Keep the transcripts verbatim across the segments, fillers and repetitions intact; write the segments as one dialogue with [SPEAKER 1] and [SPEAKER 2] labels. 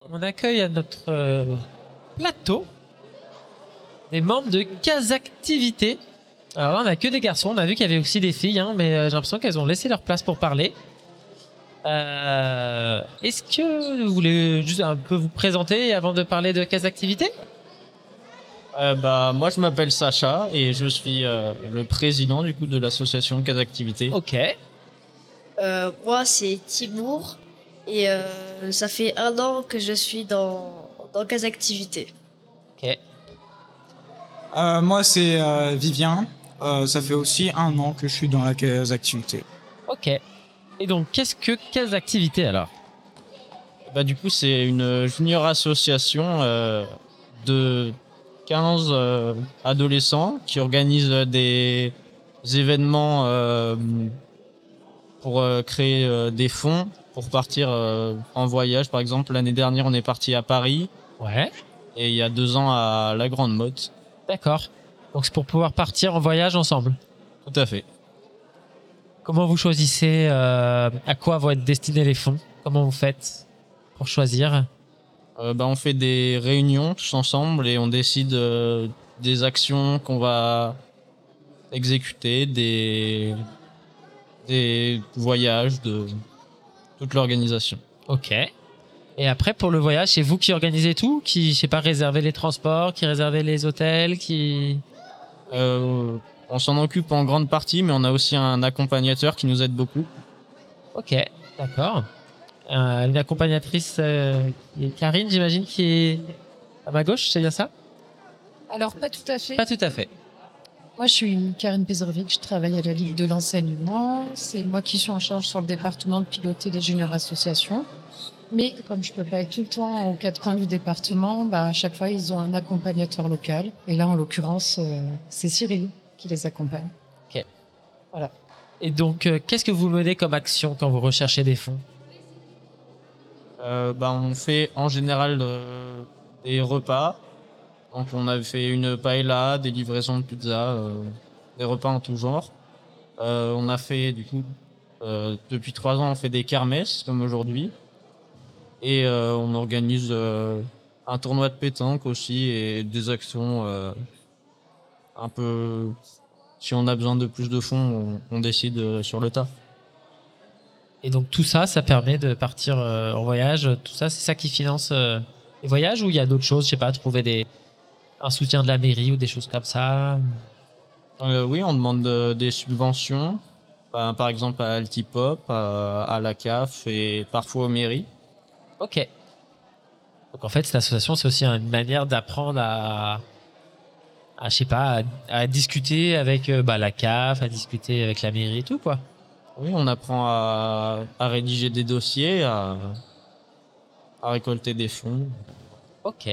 [SPEAKER 1] on accueille à notre euh, plateau des membres de Casactivité. Alors là, on n'a que des garçons. On a vu qu'il y avait aussi des filles, hein, mais euh, j'ai l'impression qu'elles ont laissé leur place pour parler. Euh, est-ce que vous voulez juste un peu vous présenter avant de parler de Casactivité ?
[SPEAKER 2] Euh, bah, moi, je m'appelle Sacha et je suis euh, le président du coup de l'association Casactivité.
[SPEAKER 1] Ok.
[SPEAKER 3] Euh, moi, c'est Timour et euh, ça fait un an que je suis dans, dans Casactivité.
[SPEAKER 1] Ok.
[SPEAKER 4] Euh, moi, c'est euh, Vivien. Euh, ça fait aussi un an que je suis dans la Casactivité.
[SPEAKER 1] Ok. Et donc, qu'est-ce que Casactivité alors ?
[SPEAKER 2] Bah, du coup, c'est une junior association euh, de quinze euh, adolescents qui organisent des événements euh, pour euh, créer euh, des fonds pour partir euh, en voyage. Par exemple, l'année dernière, on est parti à Paris
[SPEAKER 1] Ouais.
[SPEAKER 2] et il y a deux ans à la Grande Motte.
[SPEAKER 1] D'accord. Donc c'est pour pouvoir partir en voyage ensemble.
[SPEAKER 2] Tout à fait.
[SPEAKER 1] Comment vous choisissez euh, à quoi vont être destinés les fonds ? Comment vous faites pour choisir ?
[SPEAKER 2] Euh, bah, on fait des réunions tous ensemble et on décide euh, des actions qu'on va exécuter, des, des voyages, de toute l'organisation.
[SPEAKER 1] Ok. Et après, pour le voyage, c'est vous qui organisez tout ? Qui, je sais pas, réservez les transports, qui réservez les hôtels, qui...
[SPEAKER 2] Euh, on s'en occupe en grande partie, mais on a aussi un accompagnateur qui nous aide beaucoup.
[SPEAKER 1] Ok, d'accord. Euh, une accompagnatrice, euh, qui est Karine, j'imagine, qui est à ma gauche, c'est bien ça ?
[SPEAKER 5] Alors, pas tout à fait.
[SPEAKER 1] Pas tout à fait.
[SPEAKER 5] Moi, je suis Karine Pezovic, je travaille à la Ligue de l'enseignement. C'est moi qui suis en charge sur le département de piloter les juniors associations. Mais comme je peux pas être tout le temps aux quatre coins du département, bah, à chaque fois, ils ont un accompagnateur local. Et là, en l'occurrence, euh, c'est Cyril qui les accompagne.
[SPEAKER 1] Ok.
[SPEAKER 5] Voilà.
[SPEAKER 1] Et donc, euh, qu'est-ce que vous menez comme action quand vous recherchez des fonds ?
[SPEAKER 2] Euh, bah, on fait en général euh, des repas. Donc on a fait une paella, des livraisons de pizza, euh, des repas en tout genre. Euh, on a fait du coup euh, depuis trois ans on fait des kermesses comme aujourd'hui et euh, on organise euh, un tournoi de pétanque aussi et des actions euh, un peu si on a besoin de plus de fonds on, on décide euh, sur le tas.
[SPEAKER 1] Et donc tout ça, ça permet de partir euh, en voyage. Tout ça, c'est ça qui finance euh, les voyages ou il y a d'autres choses, je sais pas, trouver des un soutien de la mairie ou des choses comme ça.
[SPEAKER 2] Euh, oui, on demande euh, des subventions, par, par exemple à Altipop, à, à la C A F et parfois aux mairies.
[SPEAKER 1] Ok. Donc en fait, cette association, c'est aussi une manière d'apprendre à, à je sais pas, à, à discuter avec euh, bah, la C A F, à discuter avec la mairie et tout quoi.
[SPEAKER 2] Oui, on apprend à, à rédiger des dossiers, à, à récolter des fonds.
[SPEAKER 1] Ok.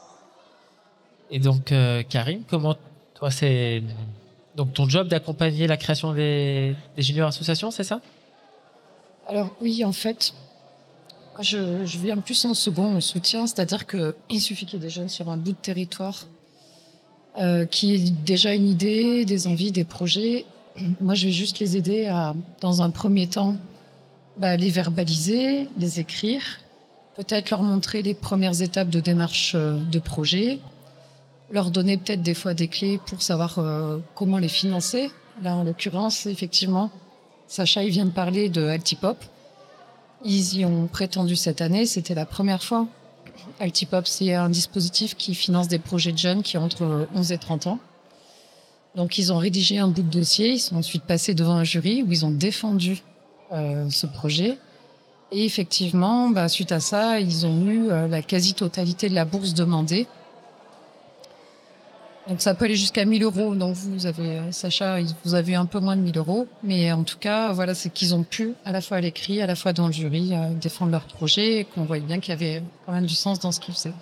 [SPEAKER 1] Et donc, euh, Karim, comment toi c'est donc ton job d'accompagner la création des, des juniors associations, c'est ça ?
[SPEAKER 5] Alors oui, en fait, je, je viens plus en second, en soutien, c'est-à-dire que il suffit qu'il y ait des jeunes sur un bout de territoire euh, qui aient déjà une idée, des envies, des projets. Moi, je vais juste les aider à, dans un premier temps, bah, les verbaliser, les écrire, peut-être leur montrer les premières étapes de démarche euh, de projet, leur donner peut-être des fois des clés pour savoir euh, comment les financer. Là, en l'occurrence, effectivement, Sacha, il vient de parler de Altipop. Ils y ont prétendu cette année, c'était la première fois. Altipop, c'est un dispositif qui finance des projets de jeunes qui ont entre onze et trente ans. Donc, ils ont rédigé un bout de dossier, ils sont ensuite passés devant un jury où ils ont défendu euh, ce projet. Et effectivement, bah, suite à ça, ils ont eu euh, la quasi-totalité de la bourse demandée. Donc ça peut aller jusqu'à mille euros. Donc vous avez, euh, Sacha, vous avez un peu moins de mille euros. Mais en tout cas, voilà, c'est qu'ils ont pu, à la fois à l'écrit, à la fois dans le jury, euh, défendre leur projet et qu'on voyait bien qu'il y avait quand même du sens dans ce qu'ils faisaient.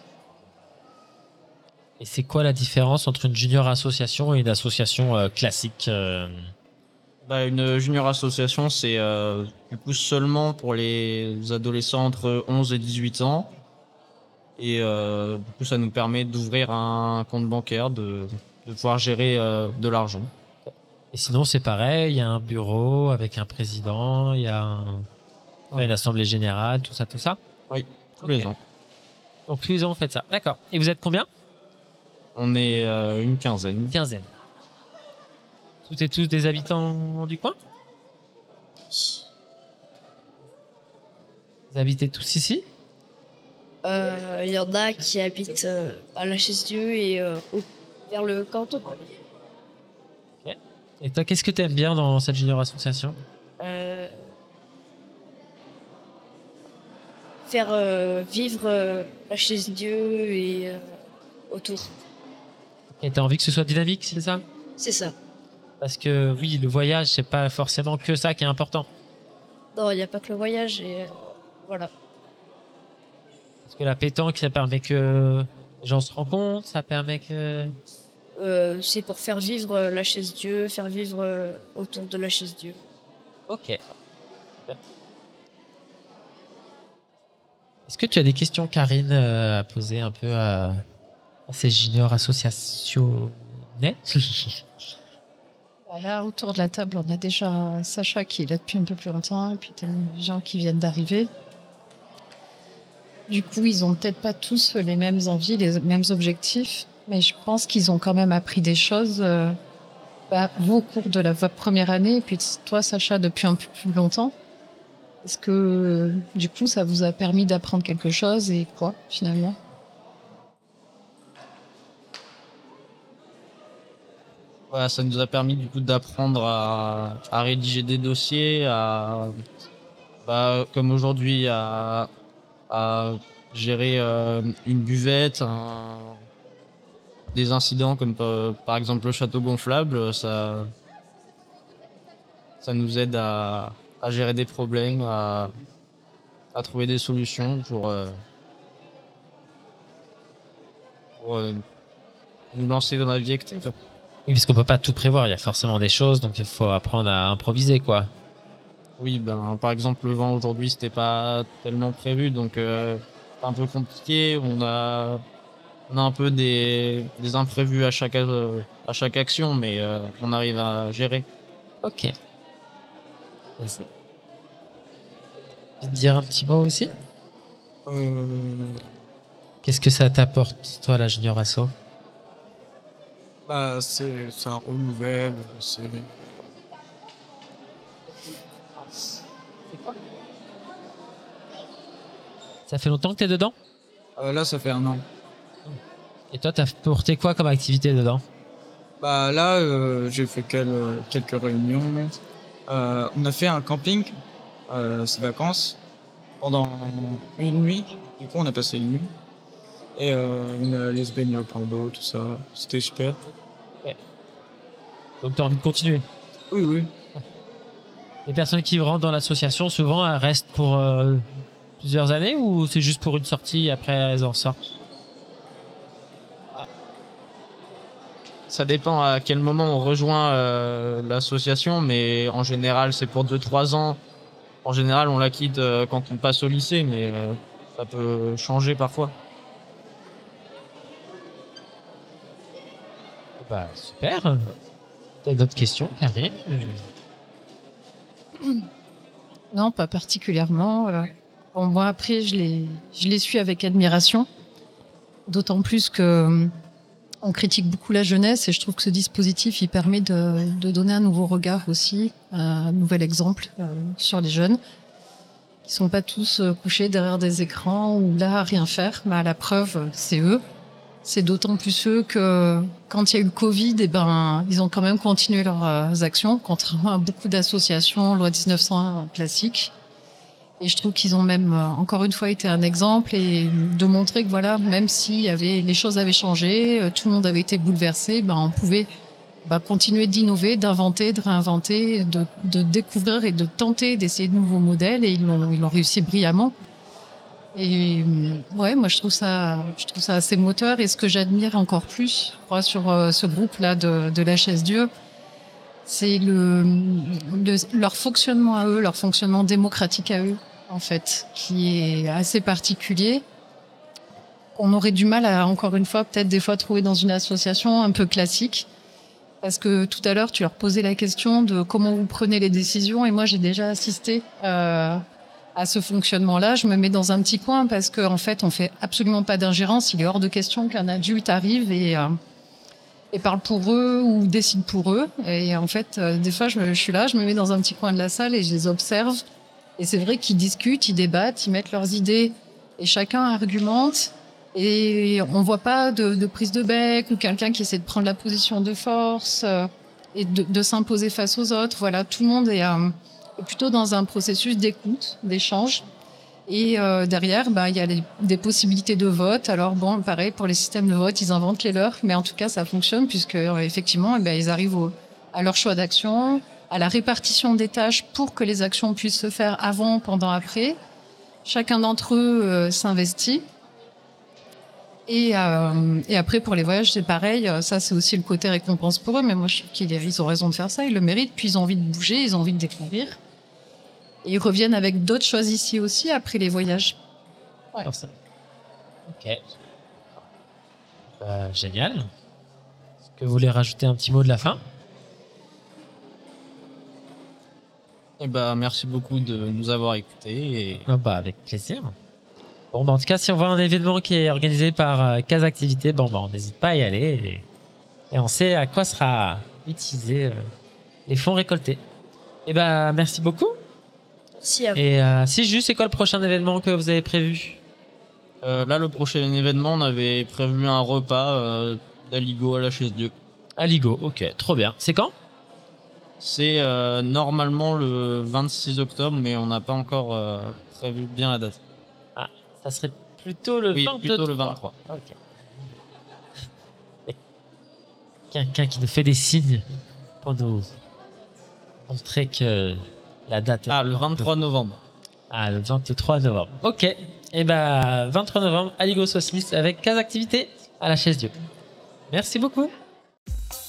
[SPEAKER 1] Et c'est quoi la différence entre une junior association et une association euh, classique euh...
[SPEAKER 2] Bah, une junior association, c'est euh, du coup seulement pour les adolescents entre onze et dix-huit ans. Et euh, du coup, ça nous permet d'ouvrir un compte bancaire, de, de pouvoir gérer euh, de l'argent.
[SPEAKER 1] Et sinon, c'est pareil, il y a un bureau avec un président, il y a un... ouais, une assemblée générale, tout ça, tout ça.
[SPEAKER 2] Oui, tous
[SPEAKER 1] Ok.
[SPEAKER 2] les ans.
[SPEAKER 1] Donc tous les ans, vous faites ça. D'accord. Et vous êtes combien?
[SPEAKER 2] On est euh, une quinzaine.
[SPEAKER 1] Une quinzaine. Toutes et tous des habitants du coin? Vous habitez tous ici?
[SPEAKER 3] Euh, Il y en a qui habitent euh, à la Chaise-Dieu et euh, au- vers le canton.
[SPEAKER 1] Et toi, qu'est-ce que tu aimes bien dans cette junior association?
[SPEAKER 3] Euh, faire euh, vivre euh, la Chaise-Dieu et euh, autour.
[SPEAKER 1] Et t'as envie que ce soit dynamique, c'est ça?
[SPEAKER 3] C'est ça.
[SPEAKER 1] Parce que oui, le voyage, c'est pas forcément que ça qui est important.
[SPEAKER 3] Non, il n'y a pas que le voyage et euh, voilà.
[SPEAKER 1] Parce que la pétanque, ça permet que les gens se rencontrent, ça permet que...
[SPEAKER 3] Euh, c'est pour faire vivre euh, la Chaise-Dieu, faire vivre euh, autour de la Chaise-Dieu.
[SPEAKER 1] Ok. Est-ce que tu as des questions, Karine, euh, à poser un peu à, à ces juniors associationnels?
[SPEAKER 5] Là, autour de la table, on a déjà Sacha qui est là depuis un peu plus longtemps et puis des gens qui viennent d'arriver. Du coup, ils ont peut-être pas tous les mêmes envies, les mêmes objectifs, mais je pense qu'ils ont quand même appris des choses, euh, bah, vous au cours de la, votre première année, et puis toi, Sacha, depuis un peu plus longtemps. Est-ce que, euh, du coup, ça vous a permis d'apprendre quelque chose et quoi, finalement?
[SPEAKER 2] Voilà, ça nous a permis du coup d'apprendre à, à rédiger des dossiers, à, bah, comme aujourd'hui, à, à gérer euh, une buvette, un- des incidents comme euh, par exemple le château gonflable, ça, ça nous aide à, à gérer des problèmes, à, à trouver des solutions pour, euh, pour euh, nous lancer dans la vie active.
[SPEAKER 1] Oui, parce qu'on peut pas tout prévoir, il y a forcément des choses, donc il faut apprendre à improviser, quoi.
[SPEAKER 2] Oui, ben, par exemple, le vent aujourd'hui, c'était pas tellement prévu, donc euh, c'est un peu compliqué. On a, on a un peu des, des imprévus à chaque, euh, à chaque action, mais euh, on arrive à gérer.
[SPEAKER 1] Ok. Vas-y. Tu veux dire un petit mot aussi?
[SPEAKER 4] Euh,
[SPEAKER 1] Qu'est-ce que ça t'apporte, toi, la junior asso?
[SPEAKER 4] bah, c'est, ça renouvelle, c'est...
[SPEAKER 1] Ça fait longtemps que t'es dedans?
[SPEAKER 4] Euh, là, ça fait un an.
[SPEAKER 1] Et toi, t'as porté quoi comme activité dedans?
[SPEAKER 4] Bah, là, euh, j'ai fait quel- quelques réunions. Euh, on a fait un camping, euh, ces vacances, pendant une nuit. Du coup, on a passé une nuit. Et euh, on est allé se baigner au plan d'eau, tout ça. C'était super.
[SPEAKER 1] Donc t'as envie de continuer?
[SPEAKER 4] Oui, oui.
[SPEAKER 1] Les personnes qui rentrent dans l'association, souvent, elles restent pour euh, plusieurs années ou c'est juste pour une sortie et après elles en sortent?
[SPEAKER 2] Ça dépend à quel moment on rejoint euh, l'association, mais en général, c'est pour deux trois ans. En général, on la quitte euh, quand on passe au lycée, mais euh, ça peut changer parfois.
[SPEAKER 1] Bah, super. T'as d'autres questions, Karine?
[SPEAKER 5] Non, pas particulièrement. euh. Bon, moi, après, je les, je les suis avec admiration. D'autant plus que euh, on critique beaucoup la jeunesse et je trouve que ce dispositif, il permet de, de donner un nouveau regard aussi, un nouvel exemple euh, sur les jeunes. Ils sont pas tous euh, couchés derrière des écrans ou là à rien faire, mais à la preuve, c'est eux. C'est d'autant plus eux que quand il y a eu le Covid, eh ben, ils ont quand même continué leurs euh, actions, contrairement à beaucoup d'associations loi dix-neuf cent un classiques. Et je trouve qu'ils ont même, euh, encore une fois, été un exemple et de montrer que voilà, même si y avait, les choses avaient changé, euh, tout le monde avait été bouleversé, ben, on pouvait bah, continuer d'innover, d'inventer, de réinventer, de, de découvrir et de tenter d'essayer de nouveaux modèles et ils l'ont, ils l'ont réussi brillamment. Et euh, ouais, moi je trouve ça, je trouve ça assez moteur. Et ce que j'admire encore plus, je crois, sur euh, ce groupe-là de, de la Chaise-Dieu, c'est le, le, leur fonctionnement à eux, leur fonctionnement démocratique à eux, en fait, qui est assez particulier. On aurait du mal à, encore une fois, peut-être des fois trouver dans une association un peu classique. Parce que tout à l'heure, tu leur posais la question de comment vous prenez les décisions. Et moi, j'ai déjà assisté euh, à ce fonctionnement-là, je me mets dans un petit coin parce qu'en en fait, on fait absolument pas d'ingérence. Il est hors de question qu'un adulte arrive et, euh, et parle pour eux ou décide pour eux. Et en fait, euh, des fois, je, me, je suis là, je me mets dans un petit coin de la salle et je les observe. Et c'est vrai qu'ils discutent, ils débattent, ils mettent leurs idées et chacun argumente. Et on voit pas de, de prise de bec ou quelqu'un qui essaie de prendre la position de force euh, et de, de s'imposer face aux autres. Voilà, tout le monde est, euh, est plutôt dans un processus d'écoute, d'échange. Et euh, derrière, bah, il y a les, des possibilités de vote. Alors bon, pareil, pour les systèmes de vote, ils inventent les leurs, mais en tout cas, ça fonctionne puisque euh, effectivement, eh ben, ils arrivent au, à leur choix d'action, à la répartition des tâches pour que les actions puissent se faire avant, pendant, après. Chacun d'entre eux euh, s'investit. Et, euh, et après, pour les voyages, c'est pareil. Ça, c'est aussi le côté récompense pour eux. Mais moi, je trouve qu'ils ils ont raison de faire ça. Ils le méritent. Puis, ils ont envie de bouger. Ils ont envie de découvrir. Et ils reviennent avec d'autres choses ici aussi après les voyages. Ouais.
[SPEAKER 1] Pour ça. Ok. Bah, génial. Est-ce que vous voulez rajouter un petit mot de la fin?
[SPEAKER 2] Et bah, merci beaucoup de nous avoir écoutés. Et...
[SPEAKER 1] Ah bah, avec plaisir. Bon, bah, en tout cas, si on voit un événement qui est organisé par euh, Case Activité, bon, bah, on n'hésite pas à y aller et, et on sait à quoi sera utilisé euh, les fonds récoltés. Et bah, merci beaucoup.
[SPEAKER 3] Merci à vous.
[SPEAKER 1] Et euh, si juste, c'est quoi le prochain événement que vous avez prévu?
[SPEAKER 2] Euh, là, le prochain événement, on avait prévu un repas euh, d'Aligo à la Chaise Dieu.
[SPEAKER 1] Aligo, ok, trop bien. C'est quand?
[SPEAKER 2] C'est euh, normalement le vingt-six octobre, mais on n'a pas encore euh, prévu bien la date.
[SPEAKER 1] Ah, ça serait plutôt le
[SPEAKER 2] Oui,
[SPEAKER 1] vingt-trois.
[SPEAKER 2] plutôt le vingt-trois.
[SPEAKER 1] Ok. Et quelqu'un qui nous fait des signes pour nous montrer que la date est...
[SPEAKER 2] Ah, le vingt-trois novembre.
[SPEAKER 1] Ah, le vingt-trois novembre. Ok. Et ben, vingt-trois novembre, Aligo Sauce Smith avec Case Activité à la Chaise Dieu. Merci beaucoup.